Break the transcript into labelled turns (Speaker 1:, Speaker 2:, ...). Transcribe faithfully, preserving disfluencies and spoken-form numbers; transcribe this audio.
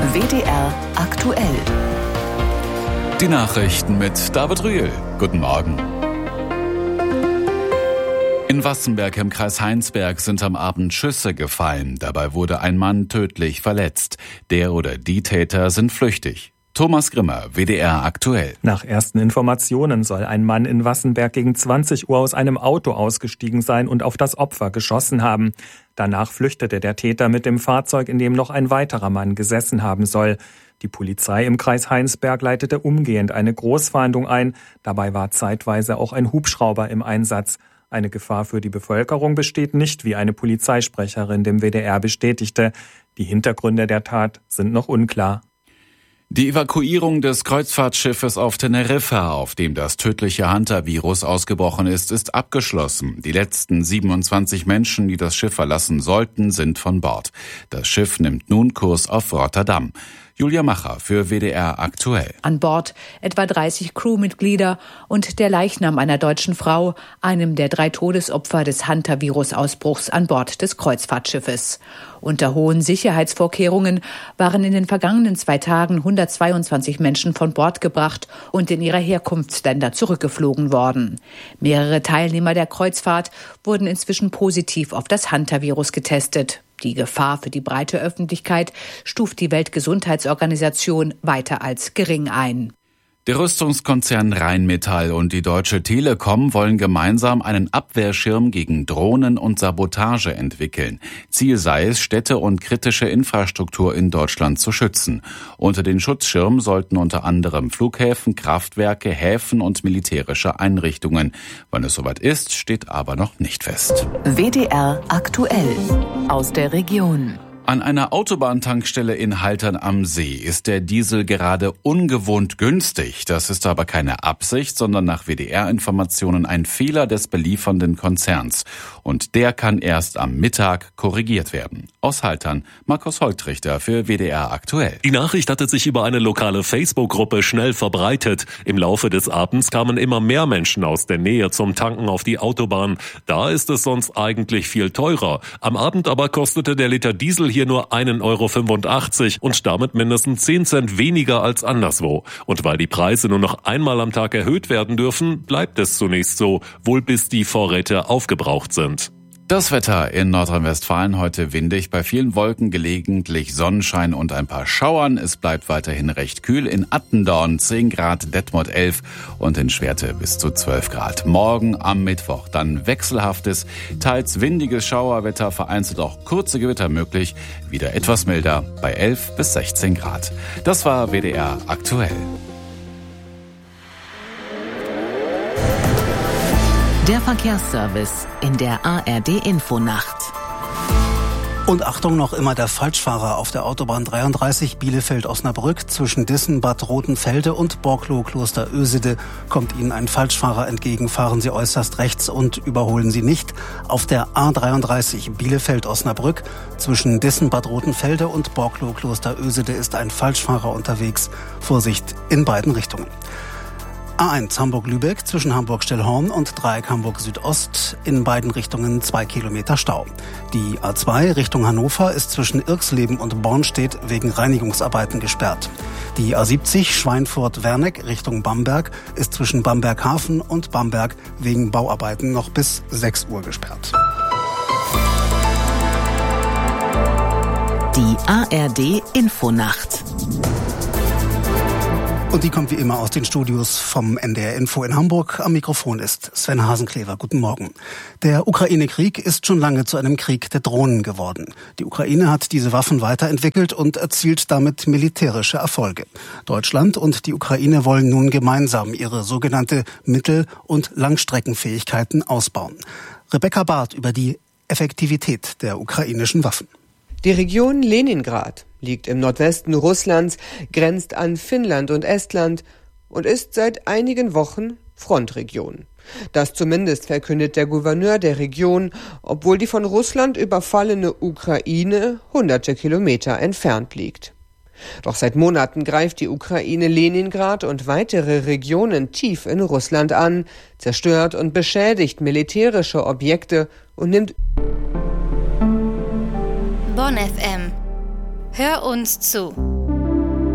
Speaker 1: W D R aktuell.
Speaker 2: Die Nachrichten mit David Rühl. Guten Morgen. In Wassenberg im Kreis Heinsberg sind am Abend Schüsse gefallen. Dabei wurde ein Mann tödlich verletzt. Der oder die Täter sind flüchtig. Thomas Grimmer, W D R aktuell.
Speaker 3: Nach ersten Informationen soll ein Mann in Wassenberg gegen zwanzig Uhr aus einem Auto ausgestiegen sein und auf das Opfer geschossen haben. Danach flüchtete der Täter mit dem Fahrzeug, in dem noch ein weiterer Mann gesessen haben soll. Die Polizei im Kreis Heinsberg leitete umgehend eine Großfahndung ein. Dabei war zeitweise auch ein Hubschrauber im Einsatz. Eine Gefahr für die Bevölkerung besteht nicht, wie eine Polizeisprecherin dem W D R bestätigte. Die Hintergründe der Tat sind noch unklar.
Speaker 2: Die Evakuierung des Kreuzfahrtschiffes auf Teneriffa, auf dem das tödliche Hunter-Virus ausgebrochen ist, ist abgeschlossen. Die letzten siebenundzwanzig Menschen, die das Schiff verlassen sollten, sind von Bord. Das Schiff nimmt nun Kurs auf Rotterdam. Julia Macher für W D R aktuell.
Speaker 4: An Bord etwa dreißig Crewmitglieder und der Leichnam einer deutschen Frau, einem der drei Todesopfer des Hunter-Virus-Ausbruchs an Bord des Kreuzfahrtschiffes. Unter hohen Sicherheitsvorkehrungen waren in den vergangenen zwei Tagen hundertzweiundzwanzig Menschen von Bord gebracht und in ihre Herkunftsländer zurückgeflogen worden. Mehrere Teilnehmer der Kreuzfahrt wurden inzwischen positiv auf das Hunter-Virus getestet. Die Gefahr für die breite Öffentlichkeit stuft die Weltgesundheitsorganisation weiter als gering ein.
Speaker 2: Der Rüstungskonzern Rheinmetall und die Deutsche Telekom wollen gemeinsam einen Abwehrschirm gegen Drohnen und Sabotage entwickeln. Ziel sei es, Städte und kritische Infrastruktur in Deutschland zu schützen. Unter den Schutzschirm sollten unter anderem Flughäfen, Kraftwerke, Häfen und militärische Einrichtungen. Wann es soweit ist, steht aber noch nicht fest.
Speaker 1: W D R aktuell aus der Region.
Speaker 2: An einer Autobahntankstelle in Haltern am See ist der Diesel gerade ungewohnt günstig. Das ist aber keine Absicht, sondern nach W D R-Informationen ein Fehler des beliefernden Konzerns. Und der kann erst am Mittag korrigiert werden. Aus Haltern, Markus Holtrichter für W D R aktuell.
Speaker 5: Die Nachricht hatte sich über eine lokale Facebook-Gruppe schnell verbreitet. Im Laufe des Abends kamen immer mehr Menschen aus der Nähe zum Tanken auf die Autobahn. Da ist es sonst eigentlich viel teurer. Am Abend aber kostete der Liter Diesel hier nur einen Euro fünfundachtzig und damit mindestens zehn Cent weniger als anderswo. Und weil die Preise nur noch einmal am Tag erhöht werden dürfen, bleibt es zunächst so, wohl bis die Vorräte aufgebraucht sind.
Speaker 2: Das Wetter in Nordrhein-Westfalen heute windig, bei vielen Wolken gelegentlich Sonnenschein und ein paar Schauern. Es bleibt weiterhin recht kühl. In Attendorn zehn Grad, Detmold elf und in Schwerte bis zu zwölf Grad. Morgen am Mittwoch dann wechselhaftes, teils windiges Schauerwetter, vereinzelt auch kurze Gewitter möglich. Wieder etwas milder bei elf bis sechzehn Grad. Das war W D R aktuell.
Speaker 1: Der Verkehrsservice in der A R D-Infonacht.
Speaker 6: Und Achtung, noch immer der Falschfahrer auf der Autobahn dreiunddreißig Bielefeld-Osnabrück. Zwischen Dissen, Bad Rotenfelde und Borklow-Kloster-Ösede kommt Ihnen ein Falschfahrer entgegen. Fahren Sie äußerst rechts und überholen Sie nicht. Auf der A dreiunddreißig Bielefeld-Osnabrück zwischen Dissen, Bad Rotenfelde und Borklow-Kloster-Ösede ist ein Falschfahrer unterwegs. Vorsicht in beiden Richtungen. A eins Hamburg-Lübeck zwischen Hamburg-Stellhorn und Dreieck Hamburg-Südost in beiden Richtungen zwei Kilometer Stau. Die A zwei Richtung Hannover ist zwischen Irxleben und Bornstedt wegen Reinigungsarbeiten gesperrt. Die A siebzig Schweinfurt-Werneck Richtung Bamberg ist zwischen Bamberg-Hafen und Bamberg wegen Bauarbeiten noch bis sechs Uhr gesperrt.
Speaker 1: Die A R D-Infonacht.
Speaker 6: Und die kommt wie immer aus den Studios vom N D R Info in Hamburg. Am Mikrofon ist Sven Hasenklever. Guten Morgen. Der Ukraine-Krieg ist schon lange zu einem Krieg der Drohnen geworden. Die Ukraine hat diese Waffen weiterentwickelt und erzielt damit militärische Erfolge. Deutschland und die Ukraine wollen nun gemeinsam ihre sogenannte Mittel- und Langstreckenfähigkeiten ausbauen. Rebecca Barth über die Effektivität der ukrainischen Waffen.
Speaker 7: Die Region Leningrad liegt im Nordwesten Russlands, grenzt an Finnland und Estland und ist seit einigen Wochen Frontregion. Das zumindest verkündet der Gouverneur der Region, obwohl die von Russland überfallene Ukraine hunderte Kilometer entfernt liegt. Doch seit Monaten greift die Ukraine Leningrad und weitere Regionen tief in Russland an, zerstört und beschädigt militärische Objekte und nimmt
Speaker 8: Bonn F M. Hör uns zu.